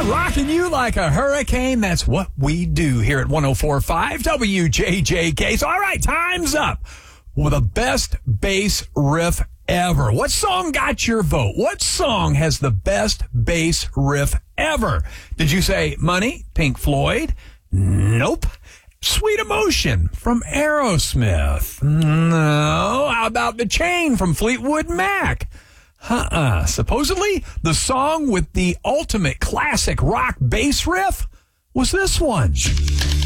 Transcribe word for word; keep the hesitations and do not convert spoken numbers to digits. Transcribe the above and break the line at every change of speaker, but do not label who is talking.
rocking you like a hurricane. That's what we do here at one oh four point five W J J K. So, all right, time's up with the best bass riff ever. What song got your vote? What song has the best bass riff ever? Did you say Money, Pink Floyd? Nope. Sweet Emotion from Aerosmith? No. How about The Chain from Fleetwood Mac? Uh-uh. Supposedly, the song with the ultimate classic rock bass riff was this one.